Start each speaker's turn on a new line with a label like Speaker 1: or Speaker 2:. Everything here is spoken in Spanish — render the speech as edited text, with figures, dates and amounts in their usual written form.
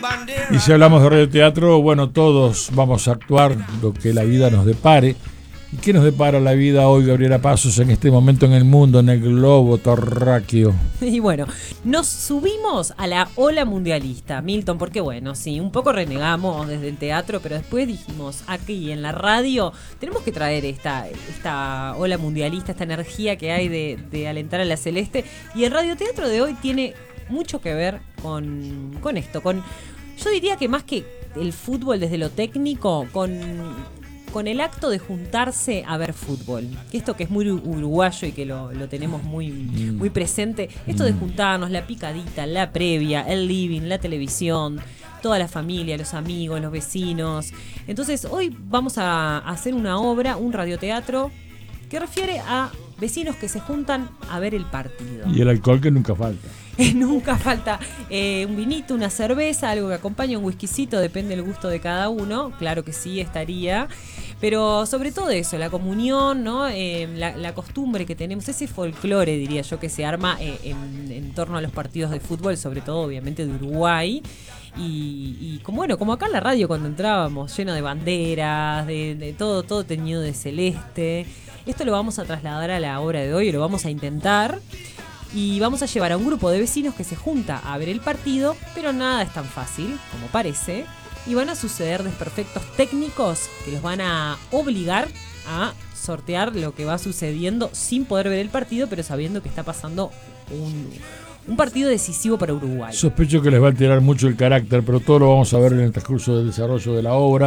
Speaker 1: Y si hablamos de radioteatro, bueno, todos vamos a actuar lo que la vida nos depare. ¿Y qué nos depara la vida hoy, Gabriela Pasos, en este momento en el mundo, en el globo terráqueo?
Speaker 2: Y bueno, nos subimos a la ola mundialista, Milton, porque bueno, sí, un poco renegamos desde el teatro, pero después dijimos, aquí en la radio tenemos que traer esta ola mundialista, esta energía que hay de alentar a la celeste. Y el radioteatro de hoy tiene mucho que ver con esto, yo diría que más que el fútbol desde lo técnico, con el acto de juntarse a ver fútbol. Esto que es muy uruguayo y que lo tenemos muy presente. Esto de juntarnos, la picadita, la previa, el living, la televisión, toda la familia, los amigos, los vecinos. Entonces hoy vamos a hacer una obra, un radioteatro, que refiere a vecinos que se juntan a ver el partido.
Speaker 1: Y el alcohol que nunca falta.
Speaker 2: Nunca falta un vinito, una cerveza, algo que acompañe, un whiskycito, depende del gusto de cada uno. Claro que sí, estaría. Pero sobre todo eso, la comunión, ¿no? La costumbre que tenemos, ese folclore, diría yo, que se arma en torno a los partidos de fútbol, sobre todo obviamente de Uruguay. Y como acá en la radio cuando entrábamos, lleno de banderas, de todo teñido de celeste. Esto lo vamos a trasladar a la obra de hoy, lo vamos a intentar. Y vamos a llevar a un grupo de vecinos que se junta a ver el partido, pero nada es tan fácil como parece. Y van a suceder desperfectos técnicos que los van a obligar a sortear lo que va sucediendo sin poder ver el partido, pero sabiendo que está pasando un partido decisivo para Uruguay.
Speaker 1: Sospecho que les va a alterar mucho el carácter, pero todo lo vamos a ver en el transcurso del desarrollo de la obra.